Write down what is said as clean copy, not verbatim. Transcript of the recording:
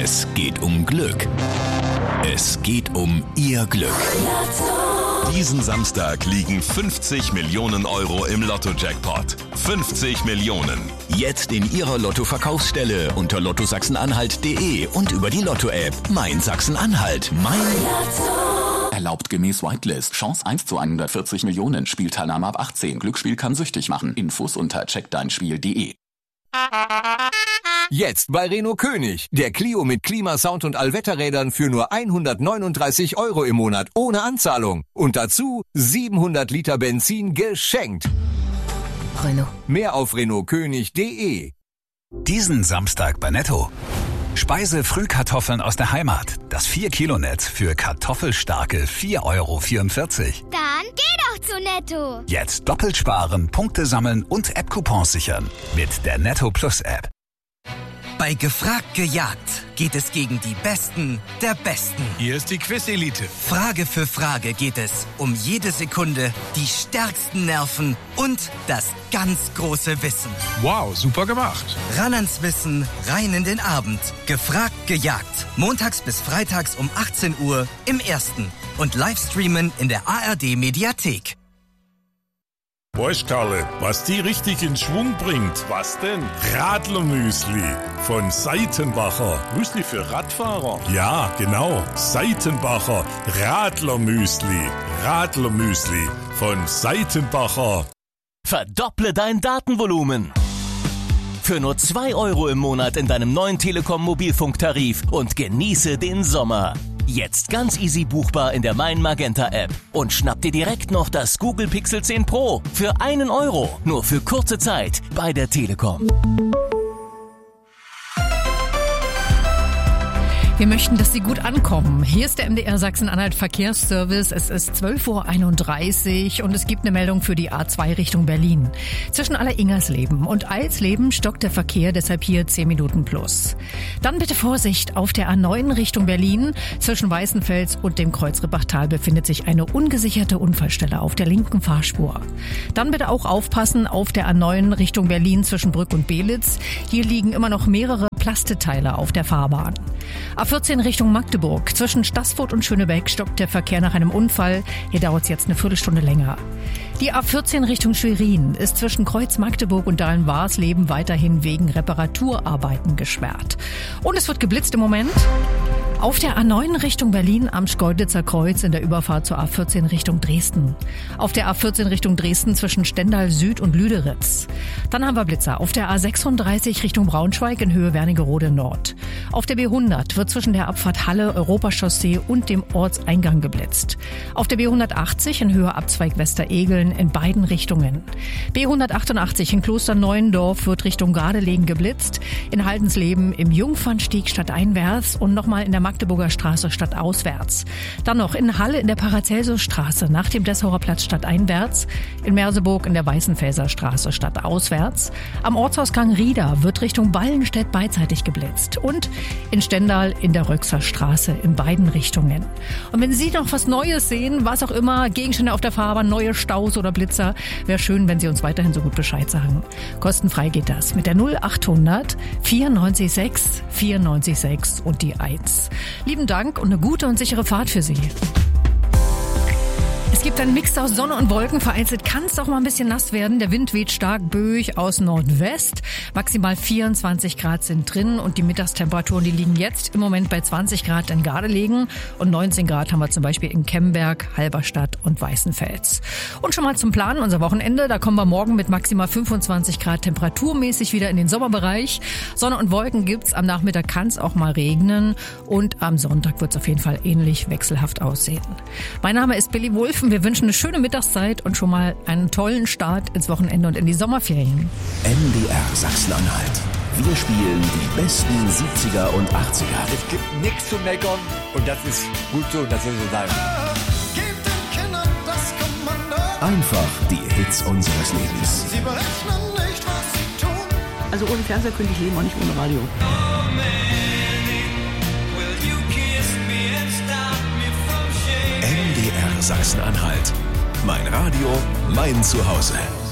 Es geht um Glück. Es geht um Ihr Glück. Diesen Samstag liegen 50 Millionen Euro im Lotto-Jackpot. 50 Millionen. Jetzt in Ihrer Lotto-Verkaufsstelle unter lottosachsen-anhalt.de und über die Lotto-App. Mein Sachsen-Anhalt. Mein Lotto. Erlaubt gemäß Whitelist. Chance 1 zu 140 Millionen. Spielteilnahme ab 18. Glücksspiel kann süchtig machen. Infos unter checkdeinspiel.de. Jetzt bei Renault König. Der Clio mit Klimasound und Allwetterrädern für nur 139 € im Monat ohne Anzahlung. Und dazu 700 Liter Benzin geschenkt. Renault. Mehr auf renaultkönig.de. Diesen Samstag bei Netto. Speise-Frühkartoffeln aus der Heimat. Das 4-Kilo-Netz für kartoffelstarke 4,44 €. Dann geh doch zu Netto. Jetzt doppelt sparen, Punkte sammeln und App-Coupons sichern. Mit der Netto Plus App. Bei Gefragt gejagt geht es gegen die Besten der Besten. Hier ist die Quiz-Elite. Frage für Frage geht es um jede Sekunde, die stärksten Nerven und das ganz große Wissen. Wow, super gemacht. Ran ans Wissen, rein in den Abend. Gefragt gejagt. Montags bis freitags um 18 Uhr im Ersten. Und Livestreamen in der ARD-Mediathek. Weißt Karle, was die richtig in Schwung bringt? Was denn? Radlermüsli von Seitenbacher. Müsli für Radfahrer? Ja, genau. Seitenbacher Radlermüsli. Radlermüsli von Seitenbacher. Verdopple dein Datenvolumen. Für nur 2 € im Monat in deinem neuen Telekom-Mobilfunktarif und genieße den Sommer. Jetzt ganz easy buchbar in der Mein Magenta App. Und schnapp dir direkt noch das Google Pixel 10 Pro für 1 €. Nur für kurze Zeit bei der Telekom. Wir möchten, dass Sie gut ankommen. Hier ist der MDR Sachsen-Anhalt Verkehrsservice. Es ist 12:31 Uhr und es gibt eine Meldung für die A2 Richtung Berlin. Zwischen Aller-Ingersleben und Eilsleben stockt der Verkehr, deshalb hier 10 Minuten plus. Dann bitte Vorsicht, auf der A9 Richtung Berlin. Zwischen Weißenfels und dem Kreuz Rippachtal befindet sich eine ungesicherte Unfallstelle auf der linken Fahrspur. Dann bitte auch aufpassen auf der A9 Richtung Berlin zwischen Brück und Belitz. Hier liegen immer noch mehrere Plasteteile auf der Fahrbahn. A14 Richtung Magdeburg. Zwischen Staßfurt und Schönebeck stockt der Verkehr nach einem Unfall. Hier dauert es jetzt eine Viertelstunde länger. Die A14 Richtung Schwerin ist zwischen Kreuz Magdeburg und Dahlen-Warsleben weiterhin wegen Reparaturarbeiten gesperrt. Und es wird geblitzt im Moment. Auf der A9 Richtung Berlin am Schkeuditzer Kreuz in der Überfahrt zur A14 Richtung Dresden. Auf der A14 Richtung Dresden zwischen Stendal Süd und Lüderitz. Dann haben wir Blitzer auf der A36 Richtung Braunschweig in Höhe Wernigerode Nord. Auf der B100 wird zwischen der Abfahrt Halle, Europachaussee und dem Ortseingang geblitzt. Auf der B180 in Höhe Abzweig Westeregeln in beiden Richtungen. B188 in Klosterneuendorf wird Richtung Gardelegen geblitzt. In Haldensleben im Jungfernstieg stadteinwärts und nochmal in der Magdeburger Straße stadtauswärts. Dann noch in Halle in der Paracelsusstraße nach dem Dessauer Platz stadteinwärts. In Merseburg in der Weißenfelser Straße stadtauswärts. Am Ortsausgang Rieda wird Richtung Ballenstedt beidseitig geblitzt. Und in Stendal in der Röxer Straße in beiden Richtungen. Und wenn Sie noch was Neues sehen, was auch immer, Gegenstände auf der Fahrbahn, neue Staus oder Blitzer, wäre schön, wenn Sie uns weiterhin so gut Bescheid sagen. Kostenfrei geht das mit der 0800 94 6 und die 1. Lieben Dank und eine gute und sichere Fahrt für Sie. Es gibt einen Mix aus Sonne und Wolken. Vereinzelt kann es auch mal ein bisschen nass werden. Der Wind weht stark böig aus Nordwest. Maximal 24 Grad sind drin und die Mittagstemperaturen, die liegen jetzt im Moment bei 20 Grad in Gardelegen und 19 Grad haben wir zum Beispiel in Kemberg, Halberstadt und Weißenfels. Und schon mal zum Planen unser Wochenende. Da kommen wir morgen mit maximal 25 Grad temperaturmäßig wieder in den Sommerbereich. Sonne und Wolken gibt's. Am Nachmittag kann es auch mal regnen und am Sonntag wird es auf jeden Fall ähnlich wechselhaft aussehen. Mein Name ist Billy Wulff. Wir wünschen eine schöne Mittagszeit und schon mal einen tollen Start ins Wochenende und in die Sommerferien. MDR Sachsen-Anhalt. Wir spielen die besten 70er und 80er. Es gibt nichts zu meckern und das ist gut so, dass wir so sagen. Gebt den Kindern das Kommando. Einfach die Hits unseres Lebens. Sie berechnen nicht, was sie tun. Also ohne Fernseher könnte ich leben, auch nicht ohne Radio. MDR Sachsen-Anhalt. Mein Radio, mein Zuhause.